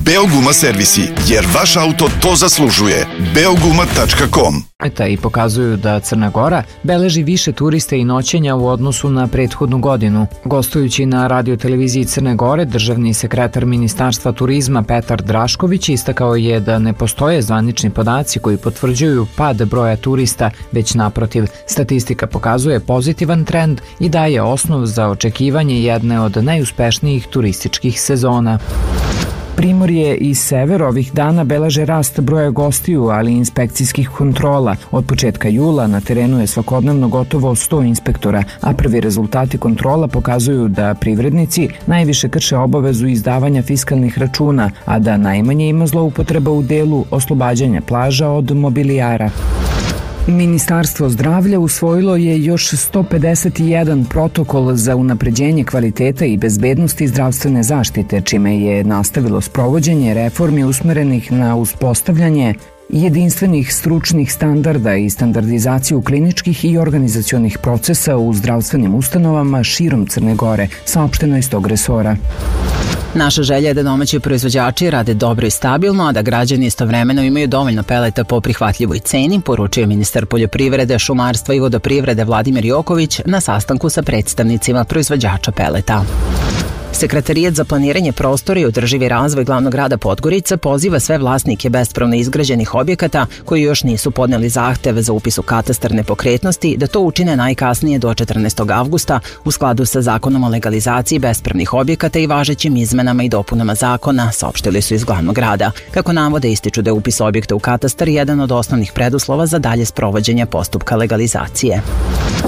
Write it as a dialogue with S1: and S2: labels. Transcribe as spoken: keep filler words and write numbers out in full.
S1: Beoguma servisi, jer vaš auto to zaslužuje. beoguma tačka com
S2: I pokazuju da Crna Gora beleži više turista i noćenja u odnosu na prethodnu godinu. Gostujući na radioteleviziji Crne Gore, državni sekretar Ministarstva turizma Petar Drašković istakao je da ne postoje zvanični podaci koji potvrđuju pad broja turista, već naprotiv, statistika pokazuje pozitivan trend i daje osnov za očekivanje jedne od najuspešnijih turističkih sezona. Primorje i sever ovih dana beleže rast broja gostiju, ali i inspekcijskih kontrola. Od početka jula na terenu je svakodnevno gotovo sto inspektora, a prvi rezultati kontrola pokazuju da privrednici najviše krše obavezu izdavanja fiskalnih računa, a da najmanje ima zloupotreba u delu oslobađanja plaža od mobilijara. Ministarstvo zdravlja usvojilo je još sto pedeset jedan protokol za unapređenje kvaliteta i bezbednosti zdravstvene zaštite, čime je nastavilo sprovođenje reformi usmerenih na uspostavljanje jedinstvenih stručnih standarda i standardizaciju kliničkih i organizacionih procesa u zdravstvenim ustanovama širom Crne Gore, saopšteno iz tog resora.
S3: Naša želja je da domaći proizvođači rade dobro i stabilno, a da građani istovremeno imaju dovoljno peleta po prihvatljivoj ceni, poručio ministar poljoprivrede, šumarstva i vodoprivrede Vladimir Joković na sastanku sa predstavnicima proizvođača peleta. Sekretarijat za planiranje prostora i održivi razvoj glavnog grada Podgorica poziva sve vlasnike bespravno izgrađenih objekata koji još nisu podneli zahteve za upis u katastar nepokretnosti da to učine najkasnije do četrnaestog avgusta u skladu sa Zakonom o legalizaciji bespravnih objekata i važećim izmenama i dopunama zakona, saopštili su iz glavnog grada. Kako navode, ističu da je upis objekta u katastar jedan od osnovnih preduslova za dalje sprovođenje postupka legalizacije.